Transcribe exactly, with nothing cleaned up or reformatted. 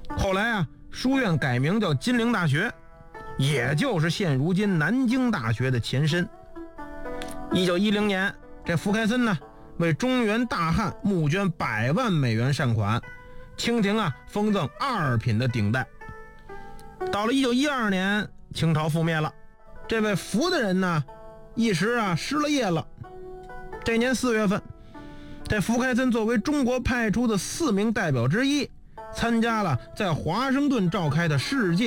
后来啊，书院改名叫金陵大学，也就是现如今南京大学的前身。一九一零年，这福开森呢为中原大旱募捐百万美元善款，清廷啊封赠二品的顶戴。到了一九一二年，清朝覆灭了，这位福的人呢一时啊失了业了。这年四月份，这福开森作为中国派出的四名代表之一，参加了在华盛顿召开的世界